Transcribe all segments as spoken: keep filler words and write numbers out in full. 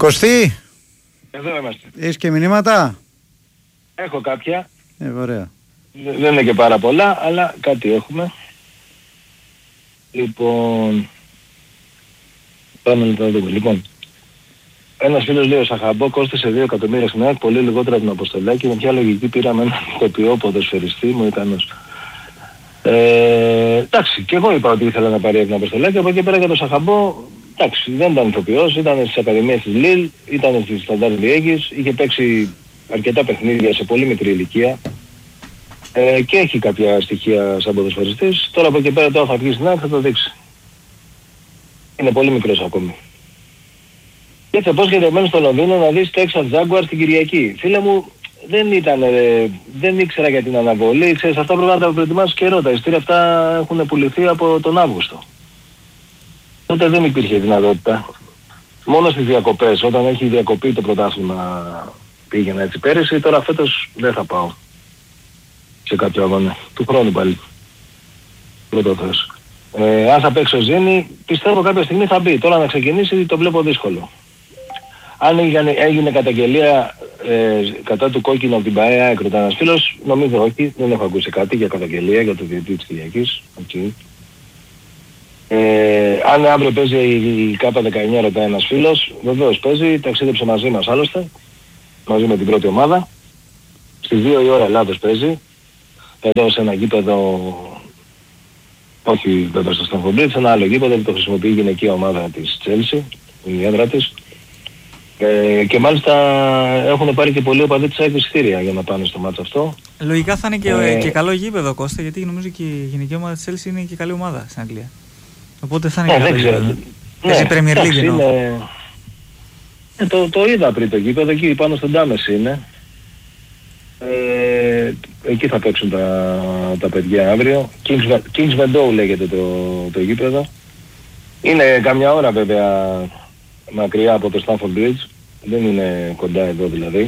Κωστή. Εδώ είμαστε. Έχεις και μηνύματα? Έχω κάποια. Ε, ωραία. Δεν είναι και πάρα πολλά, αλλά κάτι έχουμε. Λοιπόν... Πάμε να το δούμε. Λοιπόν, ένας φίλος λέει: ο Σαχαμπό κόστησε δύο εκατομμύρια στην ΑΕΚ, πολύ λιγότερα από την Αποστολάκη. Με ποια λογική πήραμε έναν ηθοποιό ποδοσφαιριστή μου ικανός. Ε, εντάξει, και εγώ είπα ότι ήθελα να πάρει από την Αποστολάκη. Από εκεί πέρα για τον Σαχαμπό, εντάξει, δεν ήταν ηθοποιός, ήταν στις ακαδημίες της Λιλ, ήταν στις Σταντάρ Λιέγης, είχε παίξει αρκετά παιχνίδια σε πολύ μικρή ηλικία. Ε, και έχει κάποια στοιχεία σαν ποδοσφαιριστής. Τώρα από εκεί πέρα τώρα θα βγει στην ΑΕΚ, θα το δείξει. Είναι πολύ μικρός ακόμη. Και έτσι πώς γιατί μένω στο Λονδίνο να δεις το Texas Jaguars την Κυριακή. Φίλε μου, δεν ήταν, ε, δεν ήξερα για την αναβολή. Ξέρεις, αυτά πρέπει να τα προετοιμάσεις καιρό. Τα ειστήρια αυτά έχουν πουληθεί από τον Αύγουστο. Τότε δεν υπήρχε δυνατότητα. Μόνο στις διακοπές, όταν έχει διακοπεί το πρωτάθλημα πήγαινα έτσι πέρυσι. Τώρα φέτος δεν θα πάω σε κάποιο αγώνα. Του χρόνου πάλι. Πρώτο θες. Ε, αν θα παίξει ο Ζήνη, πιστεύω κάποια στιγμή θα μπει. Τώρα να ξεκινήσει το βλέπω δύσκολο. Αν έγινε, έγινε καταγγελία ε, κατά του κόκκινου από την ΠΑΕΑ, έκρωτα ένας φίλος, νομίζω όχι, δεν έχω ακούσει κάτι για καταγγελία για το διαιτητή της Κυριακής. Okay. Ε, αν αύριο παίζει η ΚΑΠΑ δεκαεννιά, ρωτάει ένας φίλος, βεβαίως παίζει, ταξίδεψε μαζί μας άλλωστε, μαζί με την πρώτη ομάδα. Στις δύο η ώρα Ελλάδος παίζει, εδώ σε ένα γήπεδο, όχι βέβαια στο Stamford Bridge, σε ένα άλλο γήπεδο που το χρησιμοποιεί η γυναικεία ομάδα της Chelsea, η έδρα της. Ε, και μάλιστα έχουν πάρει και πολλοί οπαδοί της ΑΕΚ εισιτήρια για να πάνε στο μάτσο αυτό. Λογικά θα είναι και, ε, και καλό γήπεδο, Κώστα, γιατί νομίζω και η γυναικεία ομάδα της Chelsea είναι και καλή ομάδα στην Αγγλία. Οπότε θα είναι ε, και καλό γήπεδο. Παίζει Premier League εννοώ. Είναι... Ε, το, το είδα πριν το γήπεδο, εκεί πάνω στον Τάμες είναι. Ε, εκεί θα παίξουν τα, τα παιδιά αύριο. Kings, Kings Meadow λέγεται το, το γήπεδο. Είναι καμιά ώρα βέβαια μακριά από το Stamford Bridge. Δεν είναι κοντά εδώ δηλαδή.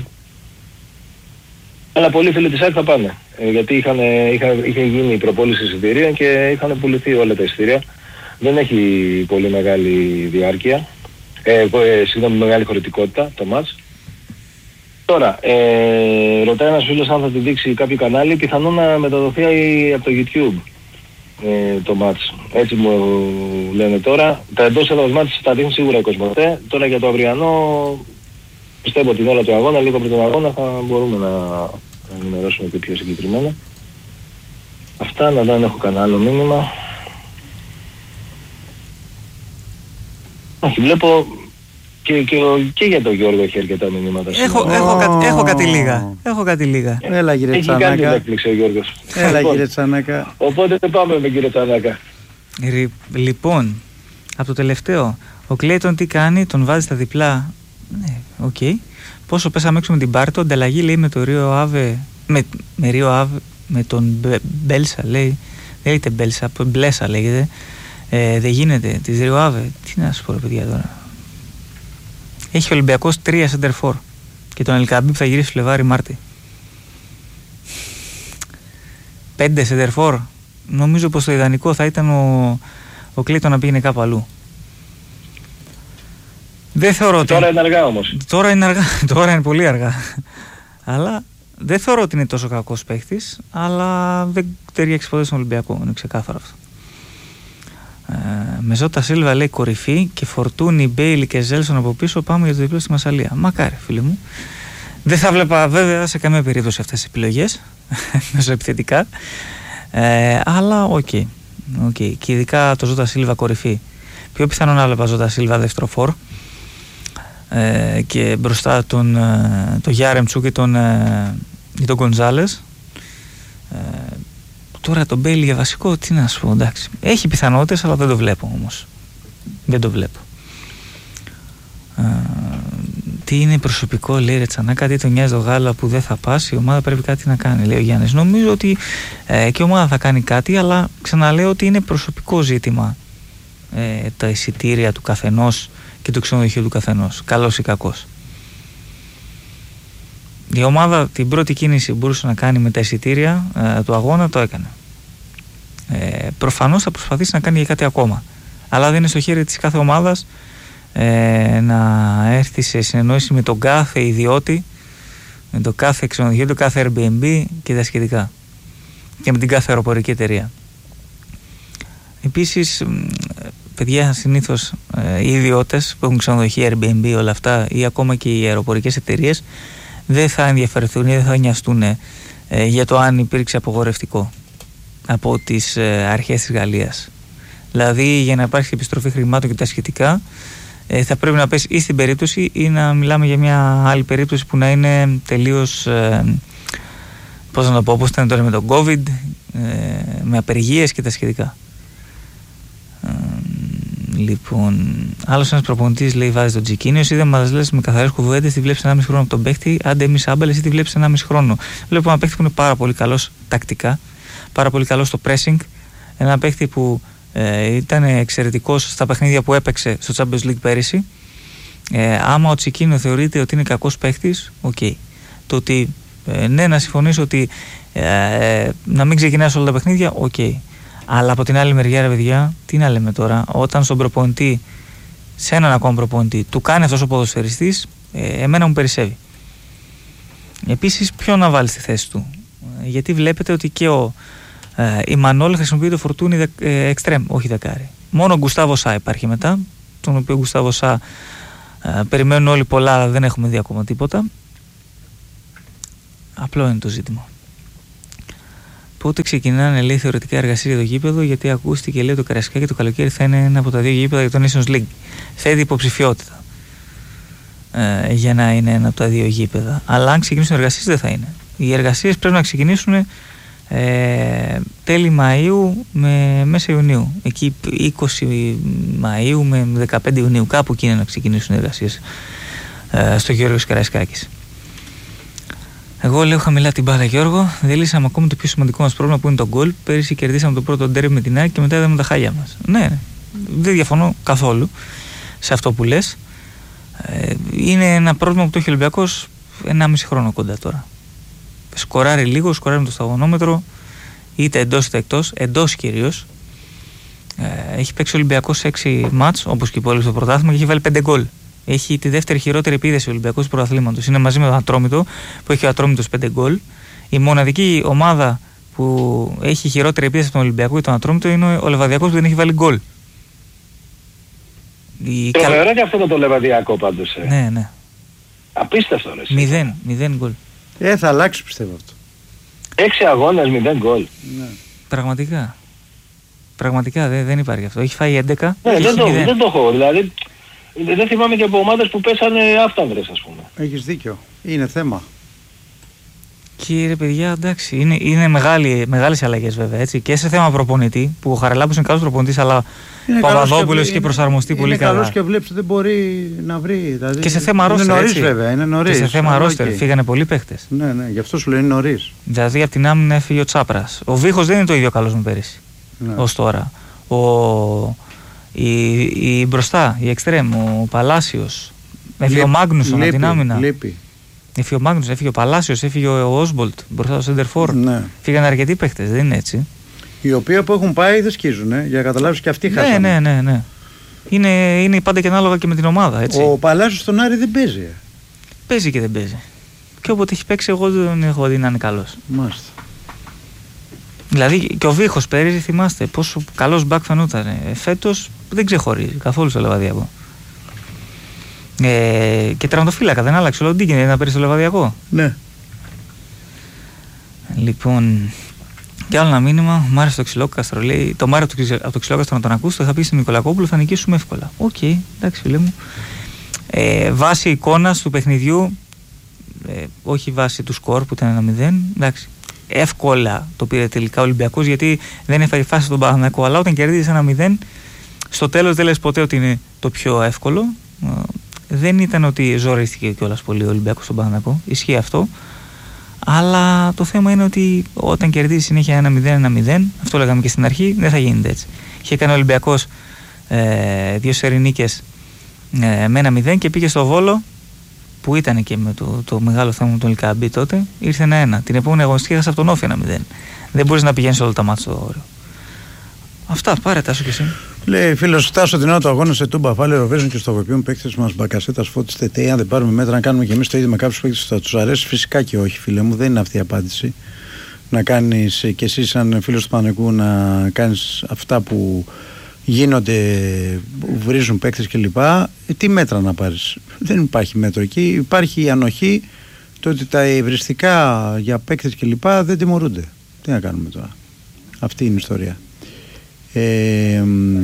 Αλλά πολλοί φίλοι της ΑΕΚ θα πάνε. Ε, γιατί είχαν, είχαν, είχε γίνει η προπόληση εισιτηρίων και είχαν πουληθεί όλα τα εισιτήρια. Δεν έχει πολύ μεγάλη διάρκεια. Ε, ε, συγγνώμη, μεγάλη χωρητικότητα το μάτς. Τώρα, ε, ρωτάει ένας φίλος αν θα τη δείξει κάποιο κανάλι, πιθανόν να μεταδοθεί από το YouTube ε, το μάτς. Έτσι μου λένε τώρα. Τα εντός έδρας μάτς τα δείχνει σίγουρα η Κοσμοτέ. Τώρα για το αυριανό, πιστεύω την ώρα του αγώνα, λίγο πριν τον αγώνα θα μπορούμε να, να ενημερώσουμε και πιο συγκεκριμένα. Αυτά, να δω αν έχω κανένα άλλο μήνυμα. Όχι, βλέπω και, και, και για τον Γιώργο έχει αρκετά μηνύματα. Έχω, έχω, κα, έχω κάτι λίγα. Έχω κάτι λίγα. Έλα κύριε Τσανάκα. Έχει κάνει την έκπληξη ο Γιώργος. Έλα κύριε Τσανάκα. Οπότε πάμε με κύριο Τσανάκα. Λοιπόν, από το τελευταίο, ο Κλέιτον τι κάνει, τον βάζει στα διπλά. Ναι, οκ. Okay. Πόσο πέσαμε έξω με την Πάρτο, ανταλλαγή λέει με το Ρίο Άβε, με, με Ρίο Άβε, με τον Μπέλσα λέει, δεν λέγεται Μπέλσα, Μπλέσα λέγεται. Ε, δεν γίνεται, της Ρίο Άβε. Τι να σου πω ρε παιδιά τώρα. Έχει ο Ολυμπιακός τρία center for και τον Ελκαμπή που θα γυρίσει Φλεβάρι Μάρτι. Πέντε center for. Νομίζω πως το ιδανικό θα ήταν ο, ο Κλέιτον να πήγαινε κάπου αλλού. Δεν θεωρώ ότι... Τώρα είναι αργά όμως. Τώρα είναι αργά, τώρα είναι πολύ αργά. Αλλά δεν θεωρώ ότι είναι τόσο κακός παίχτης, αλλά δεν ταιριάξει ποτέ στον Ολυμπιακό, είναι ξεκάθαρο αυτό. Ε, με Ζώτα Σίλβα λέει κορυφή και Φορτούνι, Μπέιλι και Ζέλσον από πίσω, πάμε για το διπλό στη Μασσαλία. Μακάρι φίλοι μου. Δεν θα βλέπα βέβαια σε καμία περίπτωση αυτές τις επιλογές μεσοεπιθετικά, ε, αλλά οκ okay. okay. Και ειδικά το Ζώτα Σίλβα κορυφή. Πιο πιθανό να βλέπα Ζώτα Σίλβα δεύτερο φορ ε, και μπροστά τον, ε, τον Γιάρεμτσου και τον, ε, τον Γκονζάλες. ε, Τώρα τον Μπέιλι για βασικό, τι να σου πω, εντάξει. Έχει πιθανότητες, αλλά δεν το βλέπω όμως. Δεν το βλέπω. Α, τι είναι προσωπικό, λέει ρε Τσανάκα, τι τον νοιάζει το γάλα που δεν θα πάσει, η ομάδα πρέπει κάτι να κάνει, λέει ο Γιάννης. Νομίζω ότι ε, και η ομάδα θα κάνει κάτι, αλλά ξαναλέω ότι είναι προσωπικό ζήτημα ε, τα εισιτήρια του καθενός και το ξενοδοχείο του καθενός, καλός ή κακός. Η ομάδα την πρώτη κίνηση που μπορούσε να κάνει με τα εισιτήρια ε, του αγώνα το έκανε. Ε, προφανώς θα προσπαθήσει να κάνει και κάτι ακόμα. Αλλά δεν είναι στο χέρι της κάθε ομάδας ε, να έρθει σε συνεννόηση με τον κάθε ιδιώτη, με το κάθε ξενοδοχείο, το κάθε Airbnb και τα σχετικά, και με την κάθε αεροπορική εταιρεία. Επίσης, παιδιά, συνήθως ε, οι ιδιώτες που έχουν ξενοδοχεία, Airbnb, όλα αυτά, ή ακόμα και οι αεροπορικές εταιρείες, δεν θα ενδιαφερθούν ή δεν θα νοιαστούν ε, για το αν υπήρξε απογορευτικό από τις ε, αρχές της Γαλλίας. Δηλαδή, για να υπάρξει επιστροφή χρημάτων και τα σχετικά, ε, θα πρέπει να πέσει ή στην περίπτωση ή να μιλάμε για μια άλλη περίπτωση που να είναι τελείως, ε, πώς να το πω, όπως ήταν τώρα με τον COVID, ε, με απεργίες και τα σχετικά. Ε, λοιπόν, άλλος ένας προπονητής λέει, βάζει τον Τζικίνιος, είδα μας λες με καθαρές κουβέντες, τη βλέπεις ενάμιση χρόνο από τον παίχτη, άντε εμείς άμπαλες, εσύ τη βλέπεις ενάμιση χρόνο. Βλέπω ένα παίχτη που είναι πάρα πολύ καλός τακτικά, πάρα πολύ καλός στο pressing, ένα παίχτη που ε, ήταν εξαιρετικός στα παιχνίδια που έπαιξε στο Champions League πέρυσι. Ε, άμα ο Τσικίνιο θεωρείται ότι είναι κακός παίχτης, οκ. Okay. Το ότι ε, ναι, να συμφωνήσω ότι ε, να μην ξεκινάς όλα τα παιχνίδια, οκ. Okay. Αλλά από την άλλη μεριά, ρε παιδιά, τι να λέμε τώρα, όταν στον προπονητή, σε έναν ακόμα προπονητή, του κάνει αυτός ο ποδοσφαιριστής, ε, εμένα μου περισσεύει. Επίσης, ποιο να βάλει στη θέση του. Ε, γιατί βλέπετε ότι και ο ε, η Μανόλ χρησιμοποιεί το Φορτούνι ε, εξτρέμ, όχι δεκάρι. Μόνο ο Γκουστάβο Σά υπάρχει μετά, τον οποίο Γκουστάβο Σά ε, περιμένουν όλοι πολλά, αλλά δεν έχουμε δει ακόμα τίποτα. Απλό είναι το ζήτημα. Πότε ξεκινάνε, λέει, θεωρητικά εργασία για το γήπεδο, γιατί ακούστηκε, λέει, το Καραϊσκάκι και το καλοκαίρι θα είναι ένα από τα δύο γήπεδα για το Nations League. Θέτει υποψηφιότητα ε, για να είναι ένα από τα δύο γήπεδα. Αλλά αν ξεκινήσουν εργασίες δεν θα είναι. Οι εργασίες πρέπει να ξεκινήσουν ε, τέλη Μαΐου με μέσα Ιουνίου. Εκεί είκοσι Μαΐου με δεκαπέντε Ιουνίου, κάπου εκεί είναι να ξεκινήσουν οι εργασίες ε, στο Γιώργος Καραϊσκάκης. Εγώ λέω χαμηλά την μπάλα, Γιώργο. Δεν λύσαμε ακόμη το πιο σημαντικό μας πρόβλημα που είναι το γκολ. Πέρυσι κερδίσαμε το πρώτο ντέρμπι με την ΑΕΚ και μετά είδαμε τα χάλια μας. Ναι, δεν διαφωνώ καθόλου σε αυτό που λες. Ε, είναι ένα πρόβλημα που το έχει ο Ολυμπιακός ενάμιση χρόνο κοντά τώρα. Σκοράρει λίγο, σκοράρει με το σταγονόμετρο, είτε εντός είτε εκτός, εντός κυρίως. Ε, έχει παίξει ο Ολυμπιακός σε έξι μάτς, όπως και οι υπόλοιποι στο πρωτάθλημα, και έχει βάλει πέντε γκολ. Έχει τη δεύτερη χειρότερη επίδεση ο Ολυμπιακός του πρωταθλήματος. Είναι μαζί με τον Ατρόμητο, που έχει ο Ατρόμητος πέντε γκολ. Η μοναδική ομάδα που έχει χειρότερη επίδεση από τον Ολυμπιακό και τον Ατρόμητο είναι ο Λεβαδιακός, που δεν έχει βάλει γκολ. Τρομερό και αυτό με το Λεβαδιακό πάντως. Ε. Ναι, ναι. Απίστευτο ρε. Μηδέν, μηδέν γκολ. Ε, θα αλλάξει πιστεύω αυτό. Έξι αγώνες, μηδέν γκολ. Ναι. Πραγματικά. Πραγματικά δεν, δεν υπάρχει αυτό. Έχει φάει έντεκα. Ναι, δεν το, δεν το έχω. Δηλαδή, δεν δεν θυμάμαι και από ομάδες που πέσανε αυτάνδρες, ας πούμε. Έχεις δίκιο. Είναι θέμα. Και ρε παιδιά, εντάξει, είναι, είναι μεγάλη, μεγάλες αλλαγές βέβαια, έτσι. Και σε θέμα προπονητή, που ο Χαραλάμπους είναι καλός προπονητής, αλλά ο Παπαδόπουλος έχει προσαρμοστεί είναι, πολύ είναι καλά. Είναι καλός και βλέπεις ότι δεν μπορεί να βρει. Δηλαδή, και σε θέμα ρόστερ, είναι νωρίς έτσι. βέβαια, είναι νωρίς. Και σε θέμα ρόστερ, φύγανε πολλοί παίχτες. Ναι, ναι, γι' αυτό σου λέει είναι νωρίς. Δηλαδή από την άμυνα έφυγε ο Τσάπρας. Ο Βίχος δεν είναι το ίδιο καλός με πέρυσι, ναι, ως τώρα. Ο... Η, η μπροστά, η εξτρέμ, ο Παλάσιος, έφυγε ο Μάγνουσον από την άμυνα. Λείπει. Έφυγε ο Μάγνουσον, έφυγε ο Παλάσιος, έφυγε ο Όσμπολτ μπροστά στο Σέντερφορ. Ναι. Φύγανε αρκετοί παίχτες, δεν είναι έτσι. Οι οποίοι που έχουν πάει δεν σκίζουν, ε, για να καταλάβεις και αυτοί χάσανε. Ναι, ναι, ναι, ναι. Είναι, είναι πάντα και ανάλογα και με την ομάδα, έτσι. Ο Παλάσιος στον Άρη δεν παίζει. Ε. Παίζει και δεν παίζει. Και όποτε έχει παίξει, εγώ δεν έχω δει να είναι καλός. Μάλιστα. Δηλαδή και ο Βίχος πέρυσι, θυμάστε πόσο καλός μπακ φαινόταν. Ε, φέτος δεν ξεχωρίζει καθόλου στο Λεβαδιακό. Ε, και τερματοφύλακα δεν άλλαξε. Ο Λοντίγκιν δεν ήταν πέρυσι στο Λεβαδιακό. Ναι. Λοιπόν, και άλλο ένα μήνυμα. Μ' άρεσε το Ξυλόκαστρο. Λέει: το Μάριο από το Ξυλόκαστρο να τον ακούσει, το θα πει στην Νικολακόπουλο, θα νικήσουμε εύκολα. Οκ, okay, εντάξει, φίλε μου. Ε, βάση εικόνας του παιχνιδιού, ε, όχι βάση του σκορ που ήταν ένα μηδέν, εντάξει. Εύκολα το πήρε τελικά ο Ολυμπιακός, γιατί δεν έφερε φάση στον Παναθηναϊκό. Αλλά όταν κερδίζει ένα μηδέν, στο τέλος δεν λες ποτέ ότι είναι το πιο εύκολο. Δεν ήταν ότι ζορίστηκε κιόλας πολύ ο Ολυμπιακός στον Παναθηναϊκό. Ισχύει αυτό. Αλλά το θέμα είναι ότι όταν κερδίζει συνέχεια ένα μηδέν ένα μηδέν, αυτό λέγαμε και στην αρχή, δεν θα γίνεται έτσι. Είχε κάνει ο Ολυμπιακός ε, δύο σερί νίκες ε, με ένα μηδέν και πήγε στο Βόλο, που ήταν και με το, το μεγάλο θέμα με τον Λικαμπή τότε, ήρθε ένα ένα. Την επόμενη αγωνιστική έχασε από τον Όφη ένα μηδέν. Δεν μπορείς να πηγαίνεις όλα τα μάτια στο όριο. Αυτά, πάρε Τάσο και εσύ. Λέει φίλο Τάσο, την ώρα του αγώνα σε Τούμπα, Φάλε, Ροβέζων και στοχοποιούν παίκτες μα Μπακασέτα, Φώτης, Τετέι. Αν δεν πάρουμε μέτρα να κάνουμε και εμείς το ίδιο με κάποιους παίκτες που θα τους αρέσει, φυσικά και όχι, φίλε μου, δεν είναι αυτή η απάντηση. Να κάνεις και εσύ, σαν φίλος του Πανεκού, να κάνεις αυτά που γίνονται, που βρίζουν παίκτες κλπ. Ε, τι μέτρα να πάρεις? Δεν υπάρχει μέτρο εκεί. Υπάρχει η ανοχή, το ότι τα υβριστικά για παίκτες κλπ. Δεν τιμωρούνται. Τι να κάνουμε τώρα? Αυτή είναι η ιστορία. Ε,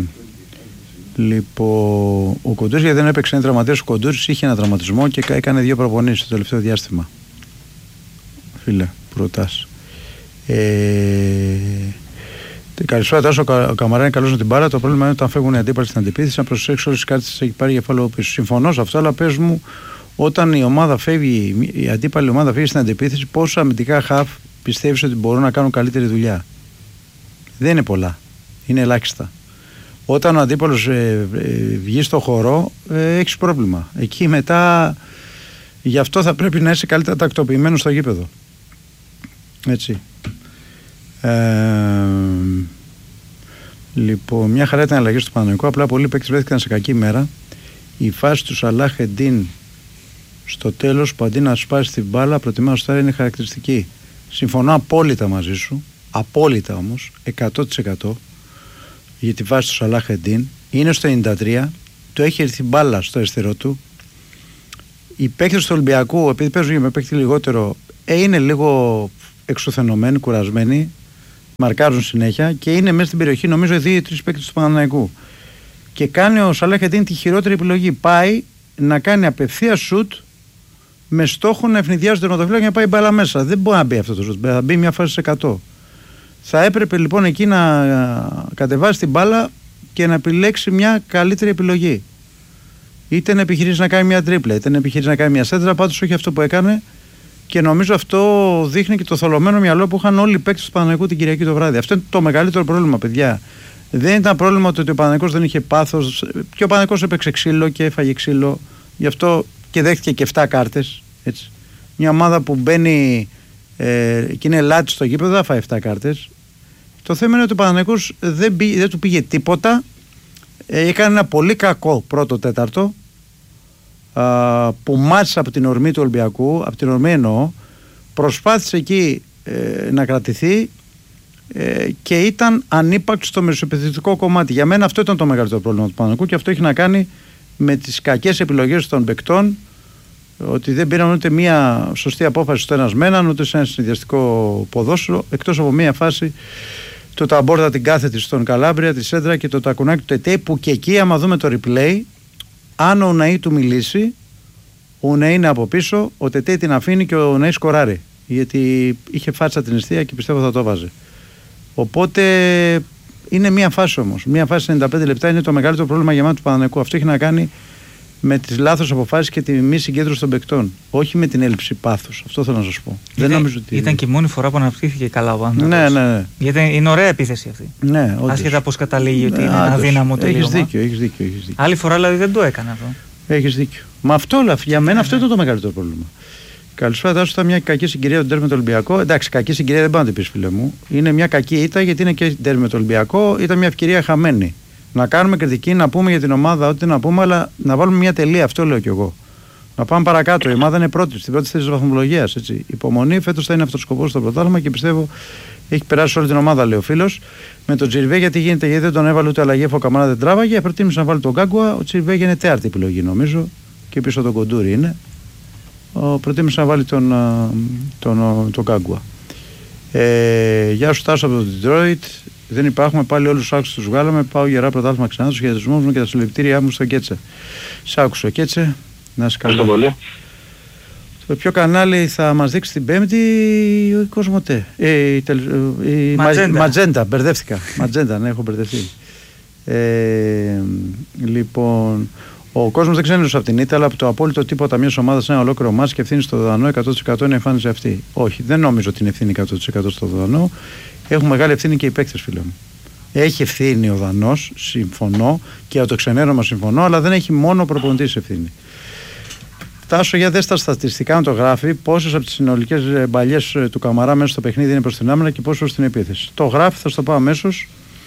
λοιπόν, ο Κοντούρης, γιατί δεν έπαιξε, είναι τραυματίας. Ο Κοντούρης είχε ένα τραυματισμό και έκανε δύο προπονήσεις το τελευταίο διάστημα. Φίλε, προτάσεις. Ε, Καλησπέρα, Τάσο. Ο Καμαρά είναι καλός με την μπάλα. Το πρόβλημα είναι όταν φεύγουν οι αντίπαλοι στην αντεπίθεση, να προσέξει όλες τις κάρτες έχει πάρει κεφάλαιο πίσω. Συμφωνώ σε αυτό, αλλά πες μου, όταν η ομάδα φεύγει, η αντίπαλη ομάδα φεύγει στην αντεπίθεση, πόσα αμυντικά χαφ πιστεύεις ότι μπορούν να κάνουν καλύτερη δουλειά? Δεν είναι πολλά. Είναι ελάχιστα. Όταν ο αντίπαλος ε, ε, βγει στο χώρο, ε, έχεις πρόβλημα. Εκεί μετά, γι' αυτό θα πρέπει να είσαι καλύτερα τακτοποιημένος στο γήπεδο. Έτσι. Ε, λοιπόν, μια χαρά ήταν η αλλαγή του Παναθηναϊκού. Απλά πολλοί παίκτες βρέθηκαν σε κακή μέρα. Η φάση του Σαλάχ Εντίν στο τέλος, που αντί να σπάσει την μπάλα, προτιμά να σουτάρει, είναι χαρακτηριστική. Συμφωνώ απόλυτα μαζί σου. Απόλυτα όμως, εκατό τοις εκατό για τη βάση του Σαλάχ Εντίν. Είναι στο ενενήντα τρία, του έχει έρθει μπάλα στο αριστερό του. Οι παίκτες του Ολυμπιακού, επειδή παίζουν με παίκτη λιγότερο, ε, είναι λίγο εξουθενωμένοι, κουρασμένοι, μαρκάρουν συνέχεια και είναι μέσα στην περιοχή, νομίζω, δύο ή τρεις παίκτες του Παναθηναϊκού. Και κάνει ο Σαλάχ Εντίν τη χειρότερη επιλογή. Πάει να κάνει απευθεία σουτ με στόχο να ευνηδιάζει τον τερματοφύλακα και να πάει μπάλα μέσα. Δεν μπορεί να μπει αυτό το σουτ, θα μπει μια φάση σε εκατό. Θα έπρεπε λοιπόν εκεί να κατεβάσει την μπάλα και να επιλέξει μια καλύτερη επιλογή. Είτε να επιχειρήσει να κάνει μια τρίπλα, είτε να επιχειρήσει να κάνει μια σέντρα, πάντως όχι αυτό που έκανε. Και νομίζω αυτό δείχνει και το θολωμένο μυαλό που είχαν όλοι οι παίκτες του Παναθηναϊκού την Κυριακή το βράδυ. Αυτό είναι το μεγαλύτερο πρόβλημα, παιδιά. Δεν ήταν πρόβλημα ότι ο Παναθηναϊκός δεν είχε πάθος. Και ο Παναθηναϊκός έπαιξε ξύλο και έφαγε ξύλο. Γι' αυτό και δέχτηκε και επτά κάρτες. Έτσι. Μια ομάδα που μπαίνει ε, και είναι λάτι στο γήπεδο, θα φάει επτά κάρτες. Το θέμα είναι ότι ο Παναθηναϊκός δεν, δεν του πήγε τίποτα. Ε, έκανε ένα πολύ κακό πρώτο τέταρτο. Uh, που μάτισε από την ορμή του Ολυμπιακού, από την ορμή εννοώ, προσπάθησε εκεί ε, να κρατηθεί ε, και ήταν ανύπαρκτο στο μεσοεπιθετικό κομμάτι. Για μένα αυτό ήταν το μεγαλύτερο πρόβλημα του Παναθηναϊκού και αυτό έχει να κάνει με τις κακές επιλογές των παικτών, ότι δεν πήραν ούτε μία σωστή απόφαση στο ένας με έναν, ούτε σε ένα συνδυαστικό ποδόσφαιρο, εκτός από μία φάση το ταμπόρτα την κάθετη στον Καλάμπρια, τη σέντρα και το τακουνάκι του Τετέι, που και εκεί άμα δούμε το replay, αν ο Ναΐ του μιλήσει, ο Ναΐ είναι από πίσω, ο Τετέι την αφήνει και ο Ναΐ σκοράρει. Γιατί είχε φάτσα την αιστεία και πιστεύω θα το βάζει. Οπότε είναι μία φάση όμως. Μία φάση ενενήντα πέντε λεπτά είναι το μεγαλύτερο πρόβλημα για μένα του Παναθηναϊκού. Αυτό έχει να κάνει με τις λάθος αποφάσεις και τη μη συγκέντρωση των παικτών. Όχι με την έλλειψη πάθους. Αυτό θέλω να σας πω. Ήταν, Δεν νομίζω ότι... ήταν και η μόνη φορά που αναπτύχθηκε καλά ο Παναθηναϊκός. Ναι, ναι, ναι. Γιατί είναι ωραία επίθεση αυτή. Ναι, άσχετα πώς καταλήγει ότι ναι, είναι αδύναμο τελείωμα. Έχεις δίκιο, έχεις δίκιο, έχεις δίκιο. Άλλη φορά δηλαδή δεν το έκανε αυτό. Έχεις δίκιο. Μα αυτό, για μένα, αυτό ήταν το μεγαλύτερο πρόβλημα. Καλησπέρα, Τάσο. Ήταν μια κακή συγκυρία του ντέρμπι με το Ολυμπιακό. Εντάξει, κακή συγκυρία δεν πάει να την πει, φίλε μου. Είναι μια κακή ήττα γιατί είναι και ντέρμπι με το Ολυμπιακό. Ήταν μια ευκαιρία χαμένη. Να κάνουμε κριτική, να πούμε για την ομάδα ό,τι να πούμε, αλλά να βάλουμε μια τελεία. Αυτό λέω κι εγώ. Να πάμε παρακάτω. Η ομάδα είναι πρώτη, στην πρώτη θέση τη βαθμολογία. Υπομονή, φέτος θα είναι αυτό ο σκοπός στο πρωτάθλημα και πιστεύω έχει περάσει όλη την ομάδα, λέει ο φίλος. Με τον Τσιρβέ, γιατί γίνεται, γιατί δεν τον έβαλε ούτε αλλαγή, αφού ο Καμαρά δεν τράβαγε. Προτίμησε να βάλει τον Γκάγκουα. Ο Τσιρβέ έγινε τέταρτη επιλογή, νομίζω. Και πίσω τον Κοντούρη είναι. Ο, προτίμησε να βάλει τον, τον, τον, τον Γκάγκουα. Ε, γεια σου, Τάσο από το Detroit. Δεν υπάρχουμε, πάλι όλους τους άκουσες τους βγάλαμε. Πάω γερά πρωτάθλημα ξανά, τους χαιρετισμούς μου και τα συλληπιτήριά μου στο Κέτσε. Σ' άκουσα, Κέτσε. Να είσαι καλά. πολύ. Το ποιο κανάλι θα μας δείξει την Πέμπτη? Η Κοσμοτέ. Ε, η, η Ματζέντα. Ματζέντα, μπερδεύτηκα. Ματζέντα, ναι, έχω μπερδευτεί. Ε, λοιπόν, ο κόσμος δεν ξέρει από την ήττα, αλλά από το απόλυτο τίποτα μια ομάδα σε ένα ολόκληρο μάτς και ευθύνη στο Δανό εκατό τοις εκατό είναι εμφάνιση αυτή. Όχι, δεν νομίζω ότι είναι ευθύνη εκατό τοις εκατό στο Δανό. Έχουν μεγάλη ευθύνη και οι παίκτες, φίλε μου. Έχει ευθύνη ο Δανός, συμφωνώ, και για το ξενέρωμα συμφωνώ, αλλά δεν έχει μόνο προπονητής ευθύνη. Τάσο, για δες τα στατιστικά να το γράφει, πόσες από τις συνολικές μπαλιές του Καμαρά μέσα στο παιχνίδι είναι προς την άμυνα και πόσο στην επίθεση. Το γράφει, θα στο πω αμέσως.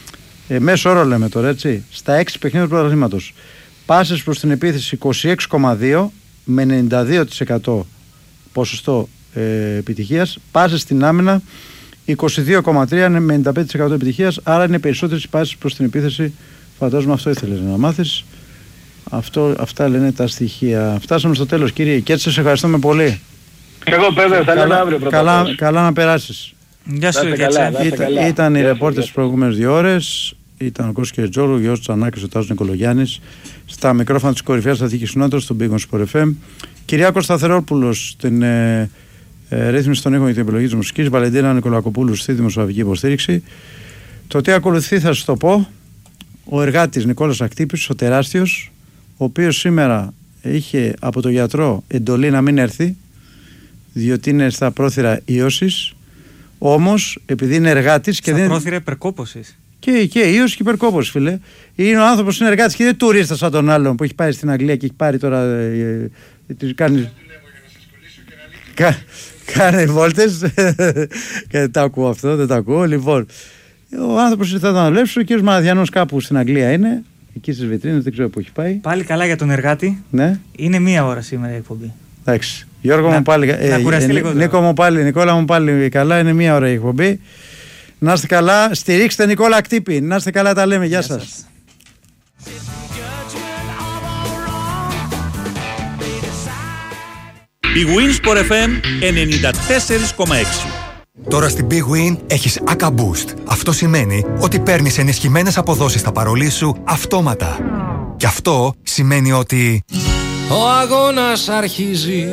Ε, μέσο όρο λέμε τώρα, έτσι. Στα έξι παιχνίδια του πρωταθλήματος. Πάσες προς την επίθεση είκοσι έξι κόμμα δύο με ενενήντα δύο τοις εκατό ποσοστό ε, επιτυχίας. Πάσες στην άμυνα είκοσι δύο κόμμα τρία με ενενήντα πέντε τοις εκατό επιτυχίας. Άρα είναι περισσότερες οι πάσες προς την επίθεση. Φαντάζομαι αυτό ήθελες να μάθεις. Αυτό, αυτά λένε τα στοιχεία. Φτάσαμε στο τέλος, κύριε Κέτσε, σας ευχαριστούμε πολύ. Εγώ βέβαια θα λέμε αύριο πρώτα. Καλά, καλά να περάσεις. Γεια σου, Κέτσε. Ήταν, ήταν οι ρεπόρτες τις προηγούμενες δύο ώρες. Ήταν ο Κώστας Κερτζόγλου, ο Γιώργος Τσανάκης, ο Τάσος Νικολογιάννης. Στα μικρόφωνα της κορυφαίας σταθήκης συνότητας, στον Big Sport εφ εμ. Κυριάκος Σταθερόπουλος, στην ε, ε, ρύθμιση των ήχων για την επιλογή της μουσικής. Βαλεντίνα Νικολακοπούλου στη δημοσιογραφική υποστήριξη. Το τι ακολουθεί θα σας το πω. Ο εργάτης Νικόλας Ακτύπης, ο τεράστιος, ο οποίος σήμερα είχε από τον γιατρό εντολή να μην έρθει, διότι είναι στα πρόθυρα ίωσης. Όμως, επειδή είναι εργάτης και στα δεν. Πρόθυρα υπερκόπωσης. Και, και ίωση και υπερκόπωση, φίλε. Είναι ο άνθρωπος είναι εργάτης και δεν τουρίστα σαν τον άλλον που έχει πάει στην Αγγλία και έχει πάρει τώρα. Ε, ε, κάνει. Κα, κάνει βόλτες. Και δεν τα ακούω αυτό, δεν τα ακούω. Λοιπόν, ο άνθρωπος ήρθε να δουλέψει. Ο κύριος Μαραθιανός κάπου στην Αγγλία είναι. Εκεί στις βιτρίνες, δεν ξέρω που έχει πάει. Πάλι καλά για τον εργάτη. Ναι. Είναι μία ώρα σήμερα η εκπομπή. Εντάξει. Γιώργο να, μου πάλι. Να ε, κουραστεί ε, λίγο. Νίκο μου πάλι, Νικόλα μου πάλι καλά. Είναι μία ώρα η εκπομπή. Να είστε καλά. Στηρίξτε Νικόλα Ακτύπη. Να είστε καλά, τα λέμε. Γεια, Γεια σας. σας. Big Win Sport εφ εμ ενενήντα τέσσερα κόμμα έξι. Τώρα στην Big Win έχεις Aka Boost. Αυτό σημαίνει ότι παίρνεις ενισχυμένες αποδόσεις στα παρολί σου αυτόματα. Και αυτό σημαίνει ότι... ο αγώνας αρχίζει.